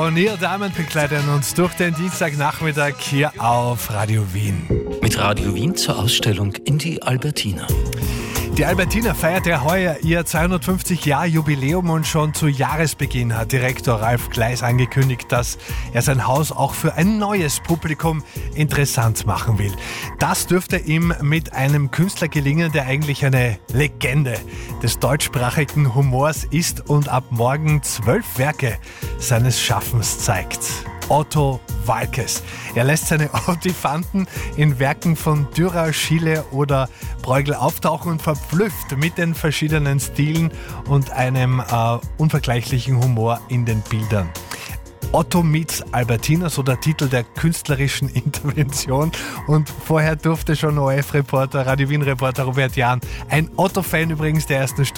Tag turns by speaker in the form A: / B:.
A: von Neil Diamond begleiten uns durch den Dienstagnachmittag hier auf Radio Wien.
B: Mit Radio Wien zur Ausstellung in die Albertina.
A: Die Albertina feiert ja heuer ihr 250-Jahr-Jubiläum und schon zu Jahresbeginn hat Direktor Ralf Gleis angekündigt, dass er sein Haus auch für ein neues Publikum interessant machen will. Das dürfte ihm mit einem Künstler gelingen, der eigentlich eine Legende des deutschsprachigen Humors ist und ab morgen 12 Werke seines Schaffens zeigt. Otto Waalkes. Er lässt seine Ottifanten in Werken von Dürer, Schiele oder Bruegel auftauchen und verblüfft mit den verschiedenen Stilen und einem unvergleichlichen Humor in den Bildern. Otto meets Albertina, so der Titel der künstlerischen Intervention. Und vorher durfte schon ORF-Reporter, Radio Wien-Reporter Robert Jahn, ein Otto-Fan übrigens der ersten Stunde,